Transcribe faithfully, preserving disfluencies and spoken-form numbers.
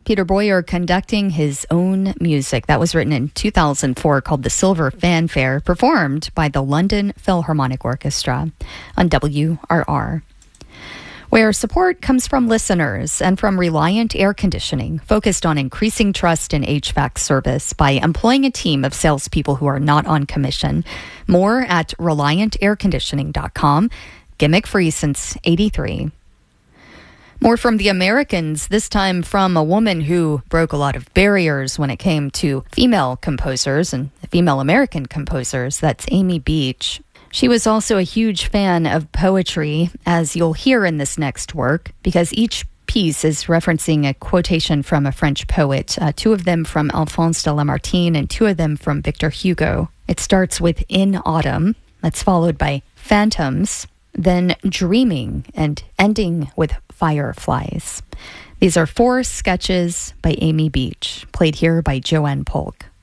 Peter Boyer conducting his own music. That was written in two thousand four, called The Silver Fanfare, performed by the London Philharmonic Orchestra on W R R. Where support comes from listeners and from Reliant Air Conditioning, focused on increasing trust in H V A C service by employing a team of salespeople who are not on commission. More at reliant air conditioning dot com. Gimmick free since eighty-three. More from the Americans, this time from a woman who broke a lot of barriers when it came to female composers and female American composers. That's Amy Beach. She was also a huge fan of poetry, as you'll hear in this next work, because each piece is referencing a quotation from a French poet, uh, two of them from Alphonse de Lamartine and two of them from Victor Hugo. It starts with In Autumn, that's followed by Phantoms, then Dreaming, and ending with Fireflies. These are four sketches by Amy Beach, played here by Joanne Polk.